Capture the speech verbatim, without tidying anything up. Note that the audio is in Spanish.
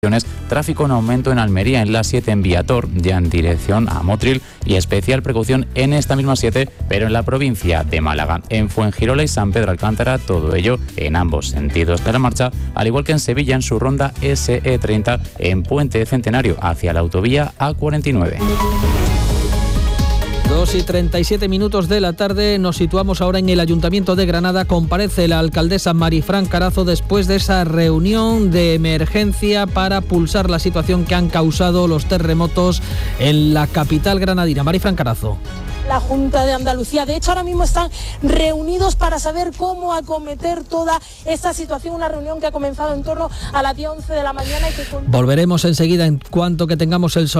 Tráfico en aumento en Almería, en la siete en Viator, ya en dirección a Motril, y especial precaución en esta misma siete, pero en la provincia de Málaga, en Fuengirola y San Pedro Alcántara, todo ello en ambos sentidos de la marcha, al igual que en Sevilla en su ronda ese e treinta en Puente Centenario hacia la autovía A cuarenta y nueve. dos y treinta y siete minutos de la tarde, nos situamos ahora en el Ayuntamiento de Granada. Comparece la alcaldesa Marifran Carazo después de esa reunión de emergencia para pulsar la situación que han causado los terremotos en la capital granadina. Marifran Carazo. La Junta de Andalucía. De hecho, ahora mismo están reunidos para saber cómo acometer toda esta situación. Una reunión que ha comenzado en torno a las diez once de la mañana. Y que... Volveremos enseguida en cuanto que tengamos el sol.